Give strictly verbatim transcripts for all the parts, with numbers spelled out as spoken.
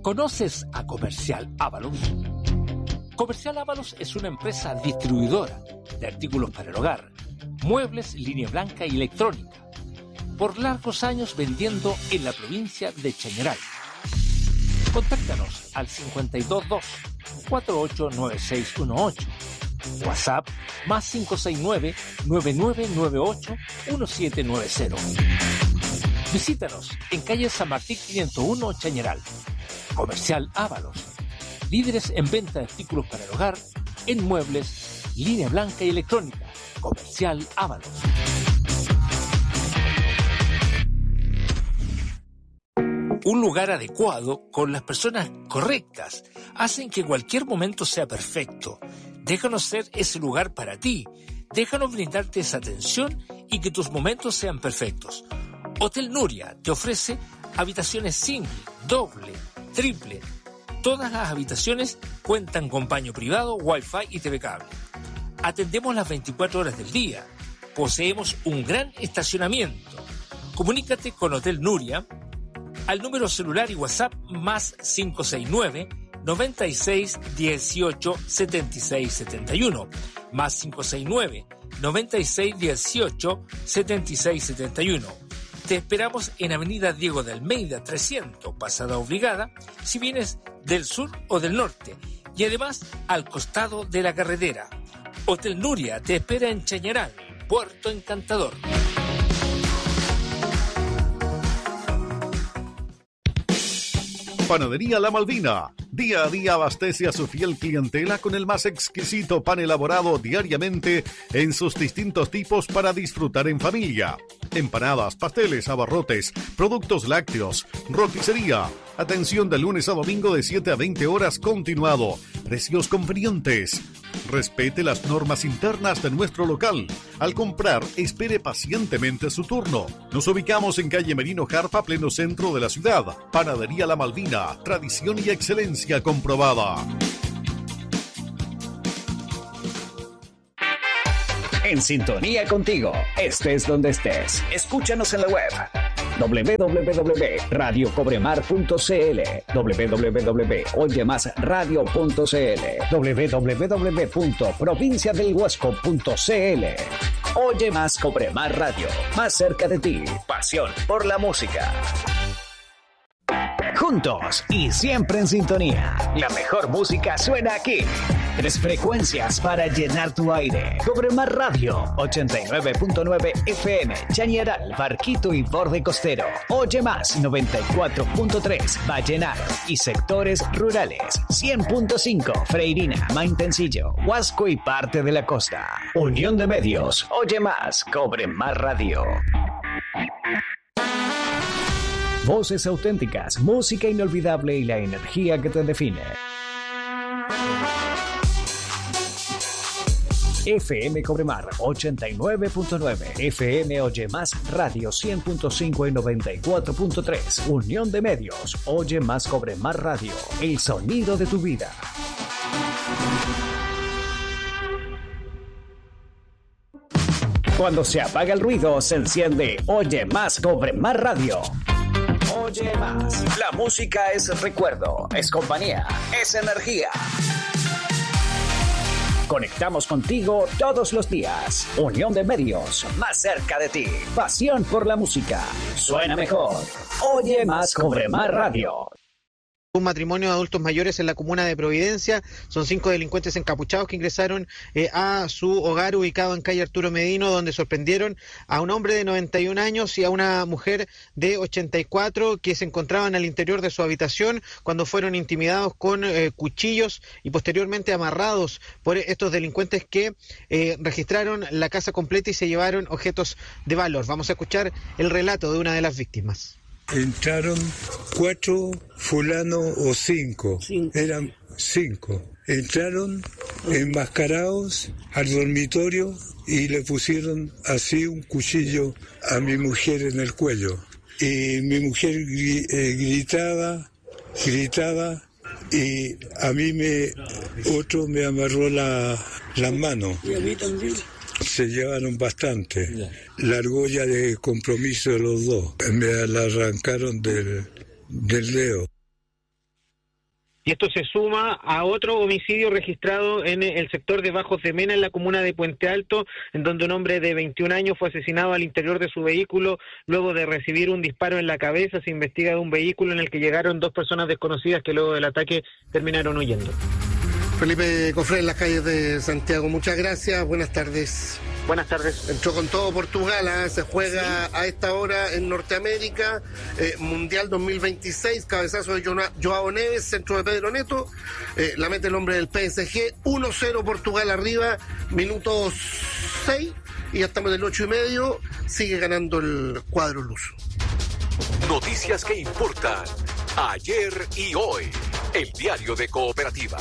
¿Conoces a Comercial Ávalos? Comercial Ávalos es una empresa distribuidora de artículos para el hogar, muebles, línea blanca y electrónica, por largos años vendiendo en la provincia de Chañaral. Contáctanos al cincuenta y dos dos, cuarenta y ocho, noventa y seis dieciocho, WhatsApp más cinco seis nueve, nueve nueve nueve ocho, uno siete nueve cero. Visítanos en calle San Martín quinientos uno, Chañaral. Comercial Ávalos, líderes en venta de artículos para el hogar, en muebles, línea blanca y electrónica. Comercial Ávalos. Un lugar adecuado con las personas correctas hacen que cualquier momento sea perfecto. Déjanos ser ese lugar para ti. Déjanos brindarte esa atención y que tus momentos sean perfectos. Hotel Nuria te ofrece habitaciones single, doble, triple. Todas las habitaciones cuentan con baño privado, wifi y T V cable. Atendemos las veinticuatro horas del día. Poseemos un gran estacionamiento. Comunícate con Hotel Nuria al número celular y WhatsApp más cinco seis nueve, noventa y seis, dieciocho, setenta y seis setenta y uno, más cinco seis nueve, noventa y seis, dieciocho, setenta y seis setenta y uno. Te esperamos en Avenida Diego de Almeida trescientos, Pasada Obligada, si vienes del sur o del norte, y además al costado de la carretera. Hotel Nuria te espera en Chañaral, Puerto Encantador. Panadería La Malvina. Día a día abastece a su fiel clientela con el más exquisito pan elaborado diariamente en sus distintos tipos para disfrutar en familia. Empanadas, pasteles, abarrotes, productos lácteos, roticería. Atención de lunes a domingo de siete a veinte horas continuado. Precios convenientes. Respete las normas internas de nuestro local. Al comprar, espere pacientemente su turno. Nos ubicamos en calle Merino Jarpa, pleno centro de la ciudad. Panadería La Malvina, tradición y excelencia comprobada. En sintonía contigo, estés donde estés. Escúchanos en la web doble u doble u doble u punto radio cobremar punto c l, doble u doble u doble u punto oye más radio punto c l, doble u doble u doble u punto provincia del huasco punto c l. Oye Más Cobremar Radio, más cerca de ti. Pasión por la música. Juntos y siempre en sintonía. La mejor música suena aquí. Tres frecuencias para llenar tu aire. Cobremar Radio, ochenta y nueve punto nueve F M, Chañaral, Barquito y Borde Costero. Oye Más, noventa y cuatro punto tres, Vallenar y sectores rurales. cien punto cinco, Freirina, Maitencillo, Huasco y parte de la costa. Unión de Medios. Oye Más, Cobremar Radio. Voces auténticas, música inolvidable y la energía que te define. F M Cobremar ochenta y nueve punto nueve, F M Oye Más Radio cien punto cinco y noventa y cuatro punto tres. Unión de Medios, Oye Más Cobremar Radio, el sonido de tu vida. Cuando se apaga el ruido, se enciende Oye Más Cobremar Radio. Oye Más. La música es recuerdo, es compañía, es energía. Conectamos contigo todos los días. Unión de Medios, más cerca de ti. Pasión por la música. Suena mejor. Oye Más Cobremar Radio. Un matrimonio de adultos mayores en la comuna de Providencia. Son cinco delincuentes encapuchados que ingresaron eh, a su hogar ubicado en calle Arturo Medino, donde sorprendieron a un hombre de noventa y un años y a una mujer de ochenta y cuatro que se encontraban al interior de su habitación cuando fueron intimidados con eh, cuchillos y posteriormente amarrados por estos delincuentes que eh, registraron la casa completa y se llevaron objetos de valor. Vamos a escuchar el relato de una de las víctimas. Entraron cuatro fulanos o cinco, cinco, eran cinco. Entraron enmascarados al dormitorio y le pusieron así un cuchillo a mi mujer en el cuello. Y mi mujer gri- eh, gritaba, gritaba y a mí me otro me amarró la, las manos. Y a mí también. Se llevaron bastante. La argolla de compromiso de los dos. Me la arrancaron del, del dedo. Y esto se suma a otro homicidio registrado en el sector de Bajos de Mena, en la comuna de Puente Alto, en donde un hombre de veintiún años fue asesinado al interior de su vehículo luego de recibir un disparo en la cabeza. Se investiga de un vehículo en el que llegaron dos personas desconocidas que luego del ataque terminaron huyendo. Felipe Cofré, en las calles de Santiago. Muchas gracias, buenas tardes. Buenas tardes. Entró con todo Portugal, ¿eh? Se juega sí. a esta hora en Norteamérica, eh, Mundial dos mil veintiséis, cabezazo de Joao Neves, centro de Pedro Neto, eh, la mete el hombre del P S G, uno cero Portugal arriba, minuto seis, y ya estamos del ocho y medio, sigue ganando el cuadro luso. Noticias que importan, ayer y hoy, el diario de Cooperativa.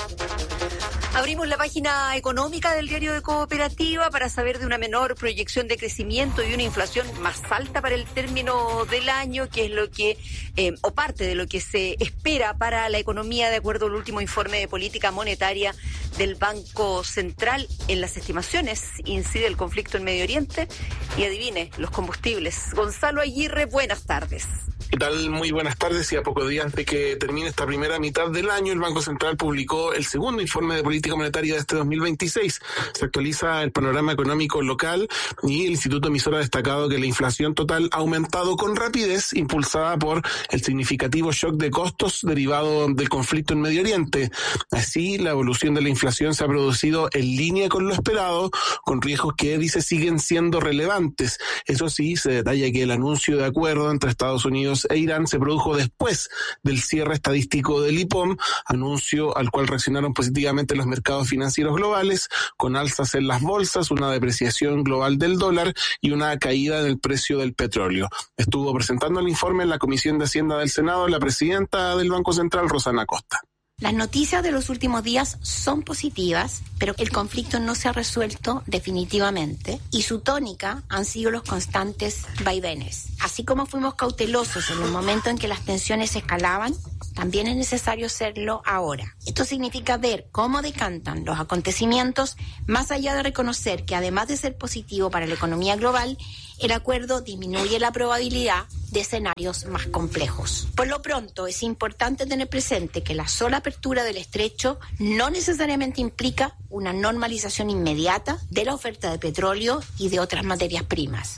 Abrimos la página económica del diario de Cooperativa para saber de una menor proyección de crecimiento y una inflación más alta para el término del año, que es lo que, eh, o parte de lo que se espera para la economía, de acuerdo al último informe de política monetaria del Banco Central. En las estimaciones incide el conflicto en Medio Oriente y, adivine, los combustibles. Gonzalo Aguirre, buenas tardes. ¿Qué tal? Muy buenas tardes, y a pocos días de que termine esta primera mitad del año, el Banco Central publicó el segundo informe de política monetaria de este dos mil veintiséis. Se actualiza el panorama económico local y el Instituto Emisor ha destacado que la inflación total ha aumentado con rapidez, impulsada por el significativo shock de costos derivado del conflicto en Medio Oriente. Así, la evolución de la inflación se ha producido en línea con lo esperado, con riesgos que, dice, siguen siendo relevantes. Eso sí, se detalla que el anuncio de acuerdo entre Estados Unidos e Irán se produjo después del cierre estadístico del I P O M, anuncio al cual reaccionaron positivamente los mercados financieros globales, con alzas en las bolsas, una depreciación global del dólar y una caída en el precio del petróleo. Estuvo presentando el informe en la Comisión de Hacienda del Senado la presidenta del Banco Central, Rosana Costa. Las noticias de los últimos días son positivas, pero el conflicto no se ha resuelto definitivamente y su tónica han sido los constantes vaivenes. Así como fuimos cautelosos en el momento en que las tensiones escalaban, también es necesario serlo ahora. Esto significa ver cómo decantan los acontecimientos, más allá de reconocer que, además de ser positivo para la economía global, el acuerdo disminuye la probabilidad de escenarios más complejos. Por lo pronto, es importante tener presente que la sola apertura del estrecho no necesariamente implica una normalización inmediata de la oferta de petróleo y de otras materias primas.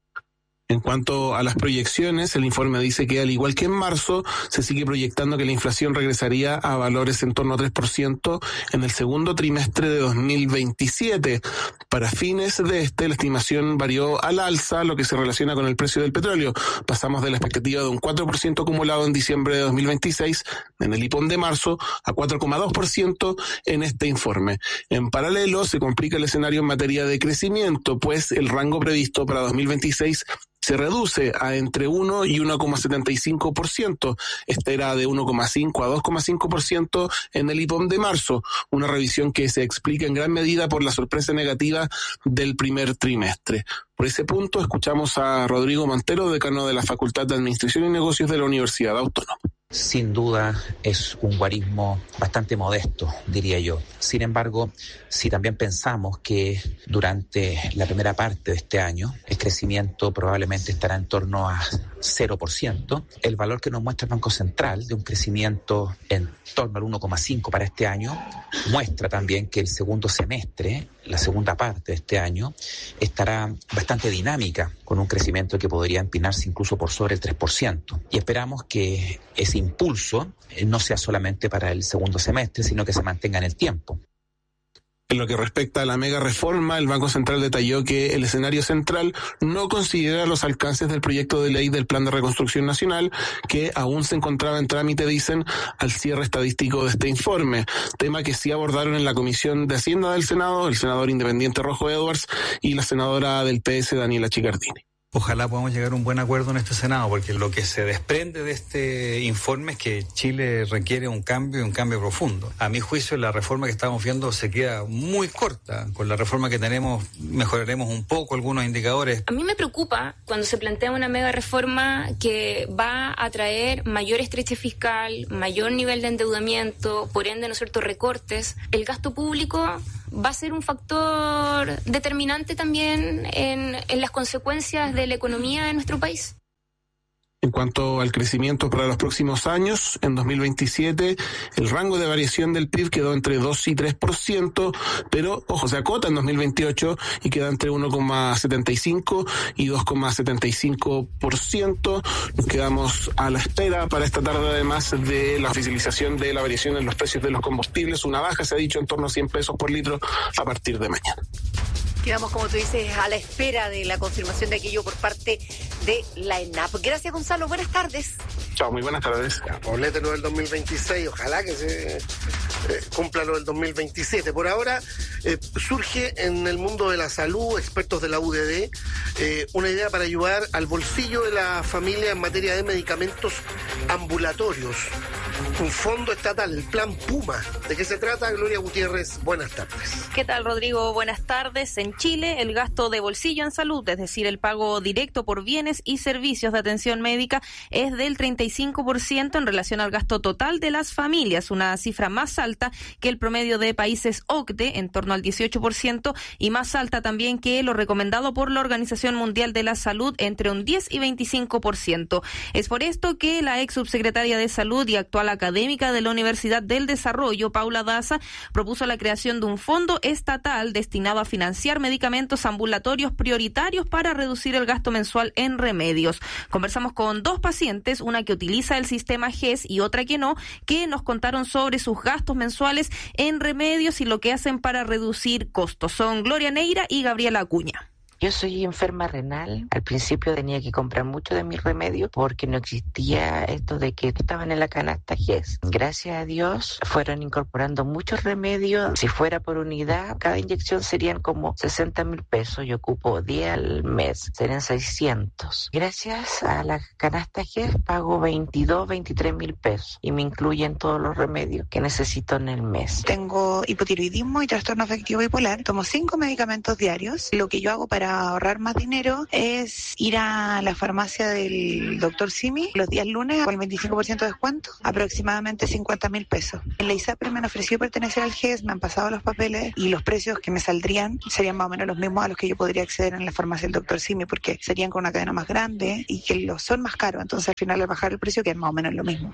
En cuanto a las proyecciones, el informe dice que, al igual que en marzo, se sigue proyectando que la inflación regresaría a valores en torno a tres por ciento en el segundo trimestre de dos mil veintisiete. Para fines de este, la estimación varió al alza, lo que se relaciona con el precio del petróleo. Pasamos de la expectativa de un cuatro por ciento acumulado en diciembre de dos mil veintiséis en el I P O M de marzo a cuatro coma dos por ciento en este informe. En paralelo, se complica el escenario en materia de crecimiento, pues el rango previsto para dos mil veintiséis se reduce a entre uno y uno coma setenta y cinco por ciento. Este era de uno coma cinco a dos coma cinco por ciento en el I P O M de marzo, una revisión que se explica en gran medida por la sorpresa negativa del primer trimestre. Por ese punto, escuchamos a Rodrigo Montero, decano de la Facultad de Administración y Negocios de la Universidad Autónoma. Sin duda es un guarismo bastante modesto, diría yo. Sin embargo, si también pensamos que durante la primera parte de este año el crecimiento probablemente estará en torno a cero por ciento, el valor que nos muestra el Banco Central de un crecimiento en torno al uno coma cinco para este año muestra también que el segundo semestre, la segunda parte de este año, estará bastante dinámica, con un crecimiento que podría empinarse incluso por sobre el tres por ciento. Y esperamos que ese impulso no sea solamente para el segundo semestre, sino que se mantenga en el tiempo. En lo que respecta a la mega reforma, el Banco Central detalló que el escenario central no considera los alcances del proyecto de ley del Plan de Reconstrucción Nacional, que aún se encontraba en trámite, dicen, al cierre estadístico de este informe, tema que sí abordaron en la Comisión de Hacienda del Senado el senador independiente Rojo Edwards y la senadora del P S, Daniela Chicardini. Ojalá podamos llegar a un buen acuerdo en este Senado, porque lo que se desprende de este informe es que Chile requiere un cambio y un cambio profundo. A mi juicio, la reforma que estamos viendo se queda muy corta. Con la reforma que tenemos mejoraremos un poco algunos indicadores. A mí me preocupa cuando se plantea una mega reforma que va a traer mayor estrechez fiscal, mayor nivel de endeudamiento, por ende, ¿no es cierto?, recortes. El gasto público va a ser un factor determinante también en, en las consecuencias de la economía de nuestro país. En cuanto al crecimiento para los próximos años, en dos mil veintisiete el rango de variación del P I B quedó entre dos y tres por ciento, pero, ojo, se acota en dos mil veintiocho y queda entre uno coma setenta y cinco y dos coma setenta y cinco por ciento. Nos quedamos a la espera para esta tarde, además de la oficialización de la variación en los precios de los combustibles. Una baja, se ha dicho, en torno a cien pesos por litro a partir de mañana. Quedamos, como tú dices, a la espera de la confirmación de aquello por parte de la ENAP. Gracias, Gonzalo. Buenas tardes. Chao, muy buenas tardes. Poblete lo del dos mil veintiséis, ojalá que se eh, cumpla lo del dos mil veintisiete. Por ahora eh, surge en el mundo de la salud, expertos de la U D D, eh, una idea para ayudar al bolsillo de la familia en materia de medicamentos ambulatorios. Un fondo estatal, el Plan Puma. ¿De qué se trata? Gloria Gutiérrez, buenas tardes. ¿Qué tal, Rodrigo? Buenas tardes. En Chile, el gasto de bolsillo en salud, es decir, el pago directo por bienes y servicios de atención médica, es del treinta y cinco por ciento en relación al gasto total de las familias, una cifra más alta que el promedio de países O C D E, en torno al dieciocho por ciento, y más alta también que lo recomendado por la Organización Mundial de la Salud, entre un diez y veinticinco por ciento. Es por esto que la ex subsecretaria de Salud y actual académica de la Universidad del Desarrollo, Paula Daza, propuso la creación de un fondo estatal destinado a financiar medicamentos ambulatorios prioritarios para reducir el gasto mensual en remedios. Conversamos con dos pacientes, una que utiliza el sistema G E S y otra que no, que nos contaron sobre sus gastos mensuales en remedios y lo que hacen para reducir costos. Son Gloria Neira y Gabriela Acuña. Yo soy enferma renal. Al principio tenía que comprar mucho de mis remedios porque no existía esto de que estaban en la canasta G E S. Gracias a Dios fueron incorporando muchos remedios. Si fuera por unidad, cada inyección serían como sesenta mil pesos. Yo ocupo diez al mes, serían seiscientos. Gracias a la canasta G E S pago veintidós, veintitrés mil pesos y me incluyen todos los remedios que necesito en el mes. Tengo hipotiroidismo y trastorno afectivo bipolar. Tomo cinco medicamentos diarios. Lo que yo hago para ahorrar más dinero es ir a la farmacia del doctor Simi los días lunes con el veinticinco por ciento de descuento, aproximadamente cincuenta mil pesos. En la ISAPRE me han ofrecido pertenecer al G E S, me han pasado los papeles y los precios que me saldrían serían más o menos los mismos a los que yo podría acceder en la farmacia del doctor Simi, porque serían con una cadena más grande y que los son más caros, entonces al final al bajar el precio quedan más o menos lo mismo.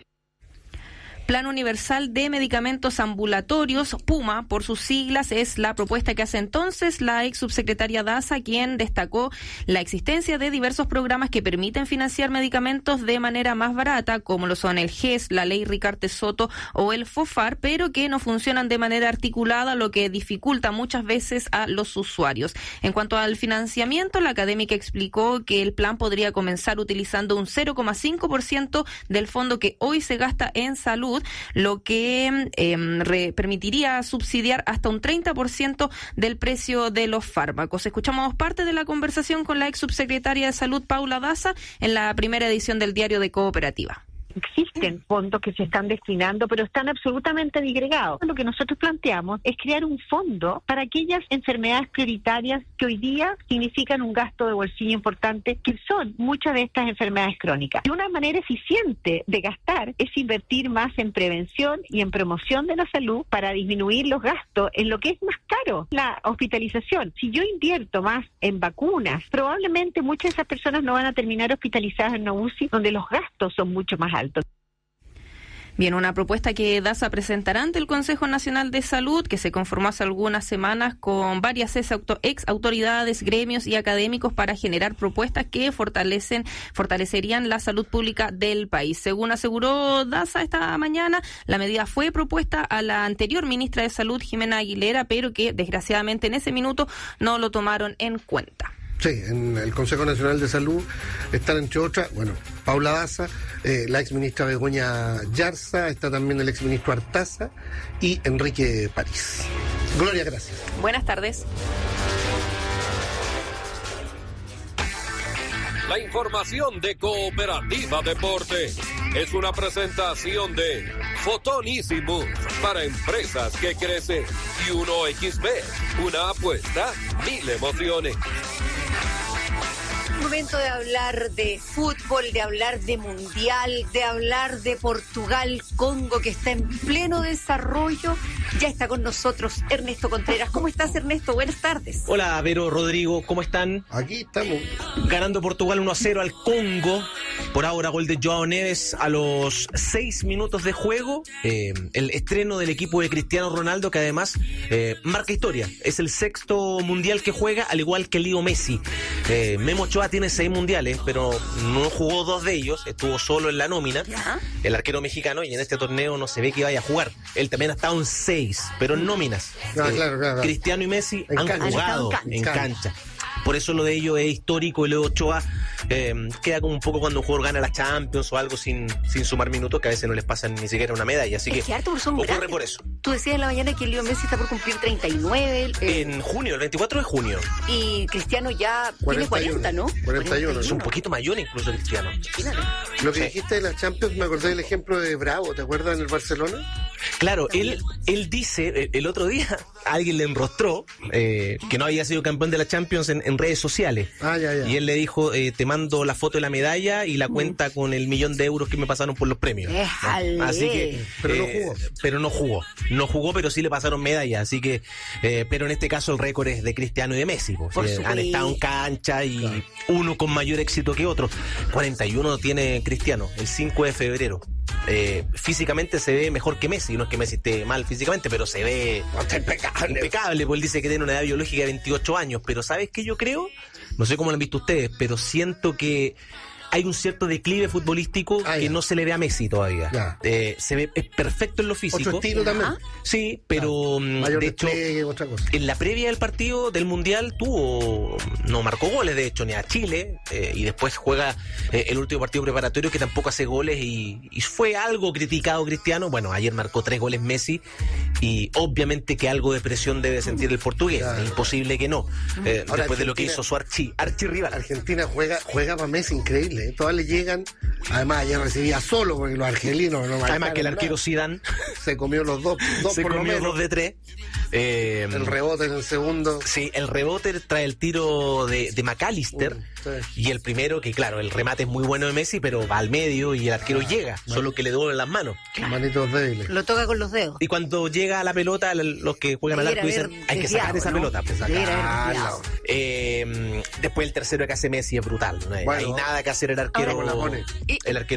Plan Universal de Medicamentos Ambulatorios, PUMA, por sus siglas, es la propuesta que hace entonces la ex subsecretaria Daza, quien destacó la existencia de diversos programas que permiten financiar medicamentos de manera más barata, como lo son el G E S, la Ley Ricarte Soto o el FOFAR, pero que no funcionan de manera articulada, lo que dificulta muchas veces a los usuarios. En cuanto al financiamiento, la académica explicó que el plan podría comenzar utilizando un cero coma cinco por ciento del fondo que hoy se gasta en salud, lo que eh, re, permitiría subsidiar hasta un treinta por ciento del precio de los fármacos. Escuchamos parte de la conversación con la ex subsecretaria de Salud, Paula Daza, en la primera edición del Diario de Cooperativa. Existen fondos que se están destinando, pero están absolutamente disgregados. Lo que nosotros planteamos es crear un fondo para aquellas enfermedades prioritarias que hoy día significan un gasto de bolsillo importante, que son muchas de estas enfermedades crónicas. Y una manera eficiente de gastar es invertir más en prevención y en promoción de la salud para disminuir los gastos en lo que es más caro, la hospitalización. Si yo invierto más en vacunas, probablemente muchas de esas personas no van a terminar hospitalizadas en una U C I, donde los gastos son mucho más altos. Bien, una propuesta que Daza presentará ante el Consejo Nacional de Salud, que se conformó hace algunas semanas con varias ex autoridades, gremios y académicos para generar propuestas que fortalecen, fortalecerían la salud pública del país. Según aseguró Daza esta mañana, la medida fue propuesta a la anterior ministra de Salud, Jimena Aguilera, pero que desgraciadamente en ese minuto no lo tomaron en cuenta. Sí, en el Consejo Nacional de Salud están, entre otras, bueno, Paula Daza, eh, la exministra Begoña Yarza, está también el exministro Artaza y Enrique París. Gloria, gracias. Buenas tardes. La información de Cooperativa Deporte es una presentación de Fotonísimo para empresas que crecen y uno equis be, una apuesta, mil emociones. Momento de hablar de fútbol, de hablar de mundial, de hablar de Portugal, Congo, que está en pleno desarrollo. Ya está con nosotros Ernesto Contreras. ¿Cómo estás, Ernesto? Buenas tardes. Hola, Vero, Rodrigo, ¿cómo están? Aquí estamos. Ganando Portugal uno a cero al Congo. Por ahora, gol de Joao Neves a los seis minutos de juego. Eh, el estreno del equipo de Cristiano Ronaldo, que además eh, marca historia. Es el sexto mundial que juega, al igual que Leo Messi. Eh, Memo Ochoa tiene seis mundiales, pero no jugó dos de ellos. Estuvo solo en la nómina, ¿ya? El arquero mexicano, y en este torneo no se ve que vaya a jugar. Él también ha estado en seis, pero en nóminas. Ah, eh, claro, claro, claro. Cristiano y Messi en han cancha. jugado en En cancha. cancha. Por eso lo de ellos es histórico. Y Leo Ochoa eh, queda como un poco cuando un jugador gana la Champions o algo sin, sin sumar minutos, que a veces no les pasan ni siquiera una medalla. Así es que, que son ocurre grandes. por eso. Tú decías en la mañana que Leo Messi está por cumplir treinta y nueve. Eh, En junio, el veinticuatro de junio. y Cristiano ya tiene cuarenta, ¿no? cuarenta y uno. Es un poquito mayor incluso Cristiano. Lo que Sí. dijiste de la Champions, me acordé del ejemplo de Bravo, ¿te acuerdas en el Barcelona? Claro, él, él dice, el, el otro día, alguien le enrostró eh, que no había sido campeón de la Champions en, en redes sociales. Ah, ya, ya. Y él le dijo, eh, te mando la foto de la medalla y la cuenta con el millón de euros que me pasaron por los premios. Déjale. ¿No? Así que, Pero no eh, jugó. Pero no jugó. No jugó, pero sí le pasaron medallas. Así que, eh, pero en este caso el récord es de Cristiano y de Messi. Pues, Por eh, supuesto. han estado en cancha y claro, uno con mayor éxito que otro. cuarenta y uno tiene Cristiano, el cinco de febrero. Eh, físicamente se ve mejor que Messi. No es que Messi esté mal físicamente, pero se ve impecable. impecable, porque él dice que tiene una edad biológica de veintiocho años. Pero ¿sabes qué yo creo? No sé cómo lo han visto ustedes, pero siento que hay un cierto declive futbolístico ah, que no se le ve a Messi todavía. Eh, se ve, es perfecto en lo físico. Otro estilo también. Sí, pero Mayor de hecho, otra cosa. en la previa del partido del Mundial tuvo, no marcó goles de hecho ni a Chile, eh, y después juega eh, el último partido preparatorio que tampoco hace goles y, y fue algo criticado Cristiano. Bueno, ayer marcó tres goles Messi y obviamente que algo de presión debe sentir el portugués. Claro. Es imposible que no. Eh, después Argentina, de lo que hizo su archi, archirrival. Argentina juega, juega para Messi increíble. Todas le llegan, además ayer recibía solo porque los argelinos no además que el arquero Zidane se comió los dos, dos se por comió lo menos. dos de tres. Eh, el rebote en el segundo. Sí, el rebote trae el tiro de, de McAllister. Uh, sí. Y el primero, que claro, el remate es muy bueno de Messi, pero va al medio y el arquero ah, llega, man. Solo que le doblan las manos. Claro. Manitos débiles. Lo toca con los dedos. Y cuando llega a la pelota, los que juegan al arco dicen, hay que sacar esa ¿no? pelota. Pues, sacarla. Eh, después el tercero que hace Messi es brutal. No hay, bueno, hay nada que hacer el arquero. Ahora, el arquero